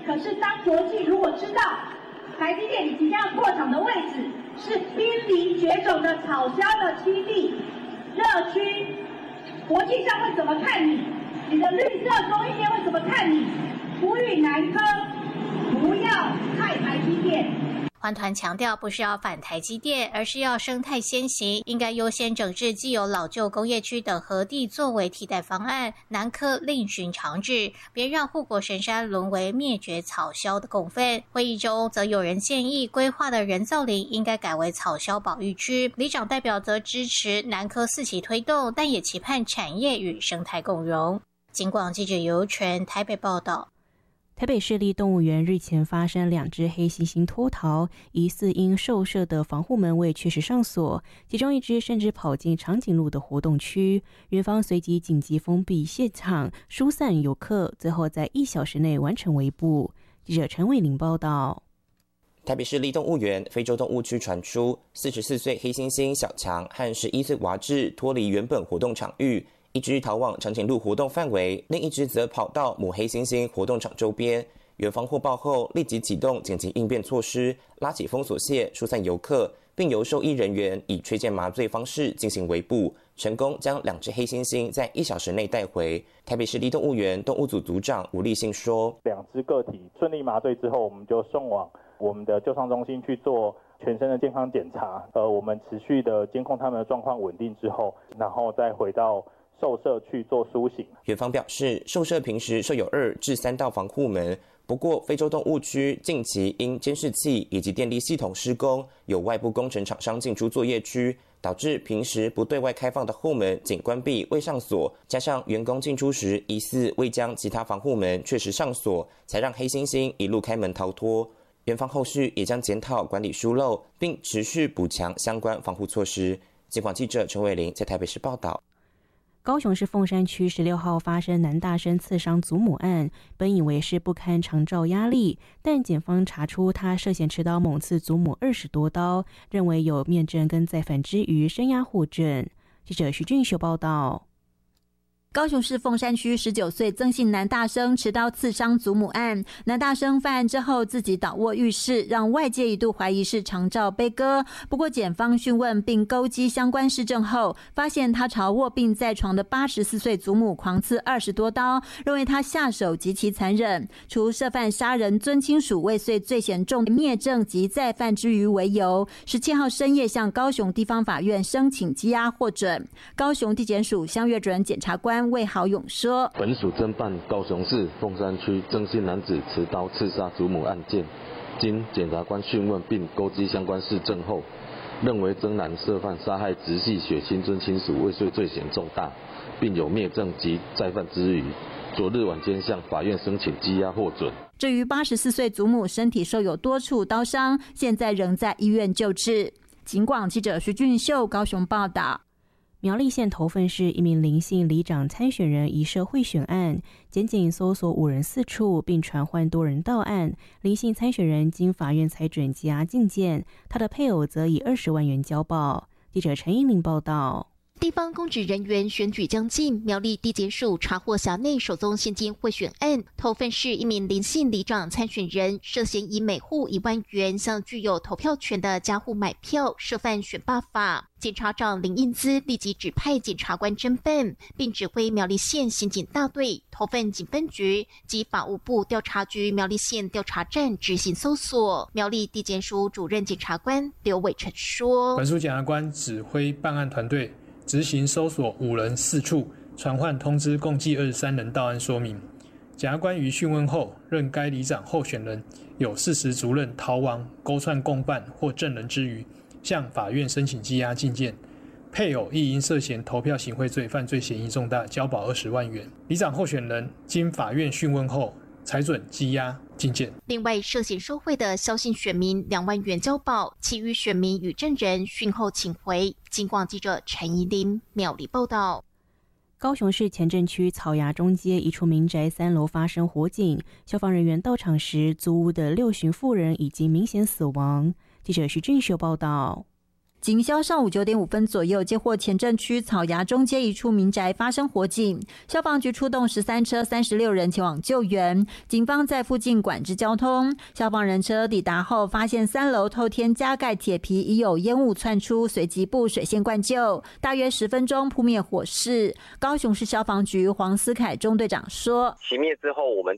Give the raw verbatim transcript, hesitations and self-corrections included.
可是当国际如果知道台积电你即将要扩厂的位置是濒临绝种的草礁的栖地热区，国际上会怎么看你？你的绿色供应链会怎么看你？呼吁南科不要害台积电。 环团强调，不是要反台积电，而是要生态先行，应该优先整治既有老旧工业区等核地作为替代方案，南科另寻长治，别让护国神山沦为灭绝草鸮的共愤。会议中则有人建议，规划的人造林应该改为草鸮保育区，里长代表则支持南科四期推动，但也期盼产业与生态共融。警广记者尤纯台北报道。 台北市立动物园日前发生两只黑猩猩脱逃，疑似因兽舍的防护门未确实上锁，其中一只甚至跑进长颈鹿的活动区。园方随即紧急封闭现场，疏散游客，最后在一小时内完成围捕。记者陈伟玲报道。 台北市立动物园非洲动物区传出，四十四岁黑猩猩小强和十一岁娃智脱离原本活动场域。一只逃往长颈鹿活动范围，另一只则跑到母黑猩猩活动场周边。园方获报后，立即启动紧急应变措施，拉起封锁线，疏散游客，并由兽医人员以吹箭麻醉方式进行围捕，成功将两只黑猩猩在一小时内带回。台北市立动物园动物组组长吴立信说：“ 两只个体顺利麻醉之后，我们就送往我们的救伤中心去做全身的健康检查。呃，我们持续的监控他们的状况稳定之后，然后再回到兽舍去做苏醒。” 园方表示，兽舍平时设有二至三道防护门，不过非洲动物区近期因监视器以及电力系统施工，有外部工程厂商进出作业区，导致平时不对外开放的后门仅关闭未上锁，加上员工进出时疑似未将其他防护门确实上锁，才让黑猩猩一路开门逃脱。园方后续也将检讨管理疏漏，并持续补强相关防护措施。警广记者陈伟玲在台北市报道。 高雄市凤山区十六号发生男大生刺伤祖母案，本以为是不堪长照压力，但检方查出他涉嫌持刀猛刺祖母二十多刀，认为有面证跟再犯之余，声押获准。记者徐俊秀报道。 高雄市凤山区十九岁曾姓男大生持刀刺伤祖母案，男大生犯案之后自己倒卧浴室，让外界一度怀疑是长照悲歌。不过检方讯问并勾稽相关事证后，发现他朝卧病在床的八十四岁祖母狂刺二十多刀，认为他下手极其残忍，除涉犯杀人、尊亲属未遂罪嫌重、灭证及再犯之余为由，十七号深夜向高雄地方法院申请羁押获准。高雄地检署相阅准检察官魏豪勇说：“ 本署侦办高雄市凤山区曾姓男子持刀刺杀祖母案件，经检察官讯问并勾稽相关事证后，认为曾男涉犯杀害直系血亲尊亲属未遂罪嫌重大，并有灭证及再犯之余，昨日晚间向法院申请羁押获准。” 至于八十四岁祖母身体受有多处刀伤，现在仍在医院救治。警广记者徐俊秀高雄报道。 苗栗县头份市一名林姓里长参选人疑涉贿选案，检警搜索五人四处，并传唤多人到案。林姓参选人经法院裁准羁押禁见，他的配偶则以二十万元交保。记者陈英玲报道。 地方公职人员选举将近，苗栗地检署查获辖内首宗现金贿选案，头份市一名林姓里长参选人涉嫌以每户一万元向具有投票权的家户买票，涉犯选罢法。检察长林应姿立即指派检察官侦办，并指挥苗栗县刑警大队、头份警分局及法务部调查局苗栗县调查站执行搜索。苗栗地检署主任检察官刘伟成说：“ 本署检察官指挥办案团队执行搜索五人四处，传唤通知共计二十三人到案说明。检察官于讯问后，认该里长候选人有事实足认逃亡、勾串共犯或证人之余，向法院申请羁押禁见。配偶亦因涉嫌投票行贿罪犯罪嫌疑重大，交保二十万元。里长候选人经法院讯问后，裁准羁押禁见。 另外，涉嫌受贿的萧姓选民两万元交保，其余选民与证人讯后请回。警广记者陈怡琳苗栗报道。 高雄市前镇区草衙中街一处民宅三楼发生火警，消防人员到场时，租屋的六旬妇人已经明显死亡。记者徐俊秀报道。 警消上午九点五分左右接获前镇区草衙中街一处民宅发生火警，消防局出动十三车三十六人前往救援，警方在附近管制交通。消防人车抵达后，发现三楼透天加盖铁皮已有烟雾窜出，随即布水线灌救，大约十分钟扑灭火势。高雄市消防局黄思凯中队长说： 熄灭之后，我们